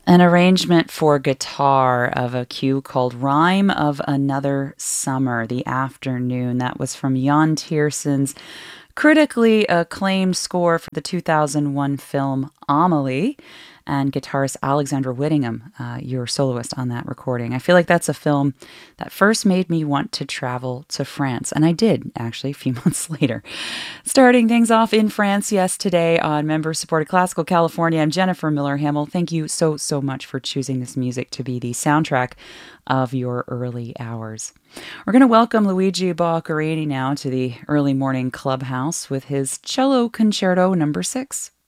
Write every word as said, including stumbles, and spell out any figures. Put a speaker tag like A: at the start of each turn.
A: An arrangement for guitar of a cue called Rhyme of Another Summer, the Afternoon. That was from Jan Tierson's critically acclaimed score for the two thousand one film Amelie, and guitarist Alexandra Whittingham, uh, your soloist on that recording. I feel like that's a film that first made me want to travel to France, and I did, actually, a few months later. Starting things off in France, yes, today on member-supported Classical California, I'm Jennifer Miller-Hamill. Thank you so, so much for choosing this music to be the soundtrack of your early hours. We're going to welcome Luigi Boccherini now to the early morning clubhouse with his Cello Concerto number six.